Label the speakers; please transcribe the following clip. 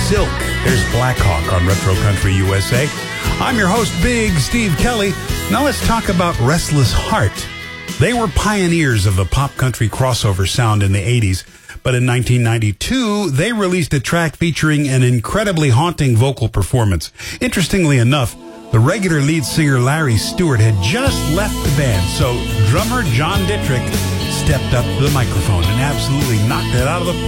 Speaker 1: Silk. There's Blackhawk on Retro Country USA. I'm your host, Big Steve Kelly. Now let's talk about Restless Heart. They were pioneers of the pop country crossover sound in the 80s, but in 1992, they released a track featuring an incredibly haunting vocal performance. Interestingly enough, the regular lead singer Larry Stewart had just left the band, so drummer John Dittrich stepped up to the microphone and absolutely knocked it out of the park.